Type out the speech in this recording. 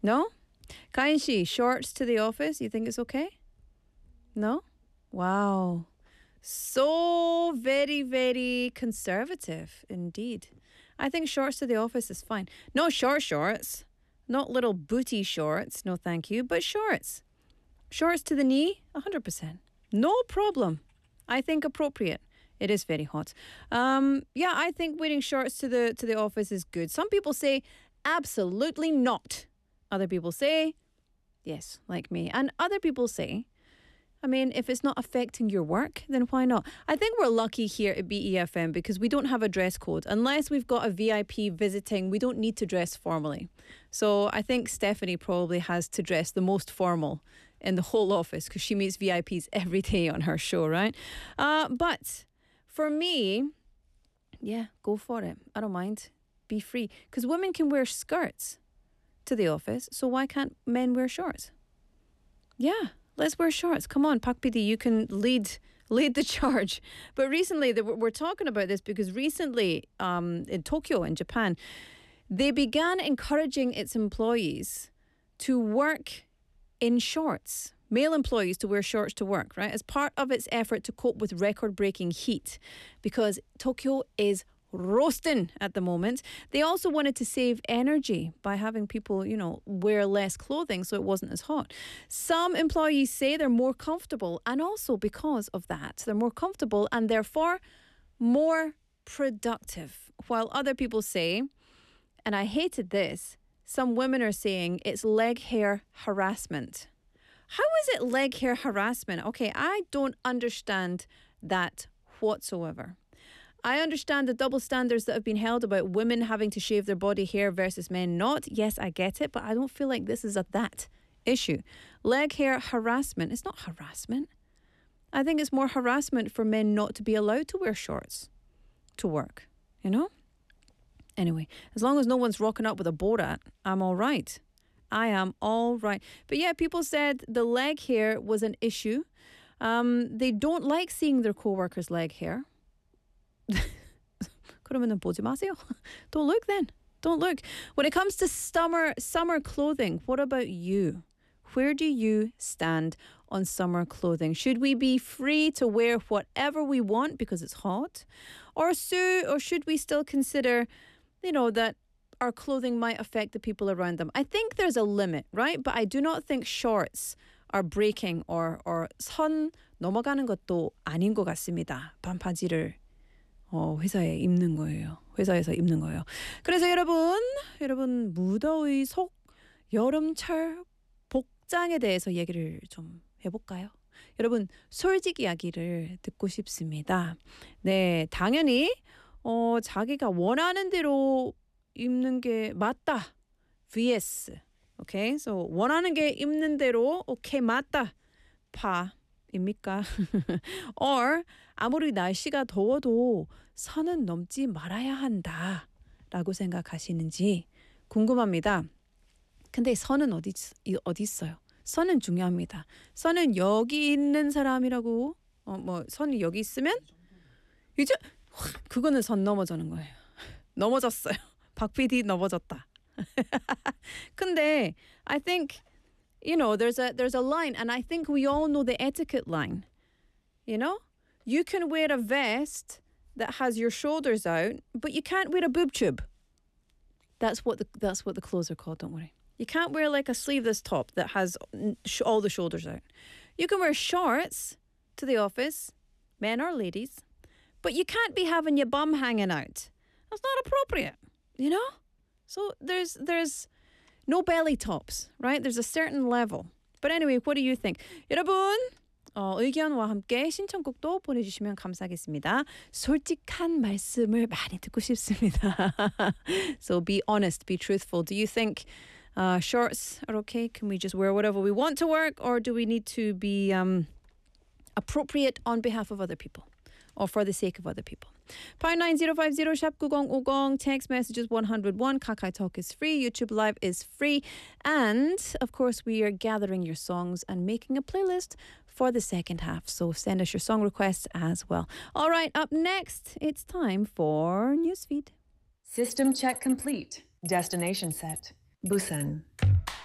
No? Kain Shi, shorts to the office, you think it's okay? No? Wow. So very, very conservative indeed. I think shorts to the office is fine. No short shorts, not little booty shorts, no thank you, but shorts. Shorts to the knee, 100%. No problem. I think appropriate. It is very hot. Yeah, I think wearing shorts to the office is good. Some people say absolutely not. Other people say yes, like me. And other people say, I mean, if it's not affecting your work, then why not? I think we're lucky here at BEFM because we don't have a dress code. Unless we've got a VIP visiting, we don't need to dress formally. So I think Stephanie probably has to dress the most formal in the whole office because she meets VIPs every day on her show, right? But for me, yeah, go for it. I don't mind. Be free. Because women can wear skirts to the office, so why can't men wear shorts? Yeah. Let's wear shorts. Come on, Pak PD, you can lead the charge. But recently, we're talking about this because recently in Tokyo, in Japan, they began encouraging its employees to work in shorts. Male employees to wear shorts to work, right? As part of its effort to cope with record-breaking heat. Because Tokyo is roasting at the moment. They also wanted to save energy by having people, wear less clothing so it wasn't as hot. Some employees say they're more comfortable, and also because of that, they're more comfortable and therefore more productive. While other people say, and I hated this, some women are saying it's leg hair harassment. How is it leg hair harassment? Okay, I don't understand that whatsoever. I understand the double standards that have been held about women having to shave their body hair versus men not. Yes, I get it, but I don't feel like this is that issue. Leg hair harassment, it's not harassment. I think it's more harassment for men not to be allowed to wear shorts to work, Anyway, as long as no one's rocking up with a Borat, I'm all right. I am all right. But yeah, people said the leg hair was an issue. They don't like seeing their co-workers' leg hair. 그러면은 보지 마세요. Don't look then. Don't look. When it comes to summer clothing, what about you? Where do you stand on summer clothing? Should we be free to wear whatever we want because it's hot? Or should we still consider, that our clothing might affect the people around them? I think there's a limit, right? But I do not think shorts are breaking or 선 넘어가는 것도 아닌 것 같습니다. 반바지를 회사에 입는 거예요. 회사에서 입는 거예요. 그래서 여러분 무더위 속 여름철 복장에 대해서 얘기를 좀 해볼까요? 여러분 솔직 이야기를 듣고 싶습니다. 네, 당연히 자기가 원하는 대로 입는 게 맞다. vs. Okay, so 원하는 게 입는 대로 오케이 맞다. 파입니까? or 아무리 날씨가 더워도 선은 넘지 말아야 한다 라고 생각하시는지 궁금합니다. 근데 선은 어디 있어요? 선은 중요합니다. 선은 여기 있는 사람이라고 선이 여기 있으면 이제 그거는 선 넘어지는 거예요. 넘어졌어요. 박 PD 넘어졌다. 근데 I think there's a line, and I think we all know the etiquette line. You can wear a vest that has your shoulders out, but you can't wear a boob tube. That's what the clothes are called, don't worry. You can't wear like a sleeveless top that has all the shoulders out. You can wear shorts to the office, men or ladies, but you can't be having your bum hanging out. That's not appropriate, So there's no belly tops, right? There's a certain level. But anyway, what do you think? 여러분, 의견과 함께 신청곡도 보내주시면 감사하겠습니다. 솔직한 말씀을 많이 듣고 싶습니다. So be honest, be truthful. Do you think shorts are okay? Can we just wear whatever we want to work? Or do we need to be appropriate on behalf of other people? Or for the sake of other people? Pound 9050 샵 9050 text messages 101. Kakao Talk is free. YouTube Live is free. And of course, we are gathering your songs and making a playlist for the second half. So send us your song requests as well. All right, up next, it's time for Newsfeed. System check complete. Destination set. Busan.